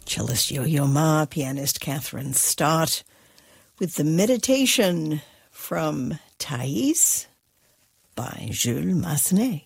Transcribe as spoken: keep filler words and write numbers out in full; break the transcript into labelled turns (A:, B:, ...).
A: Cellist Yo-Yo Ma, pianist Catherine Stott, with the meditation from Thais by Jules Massenet.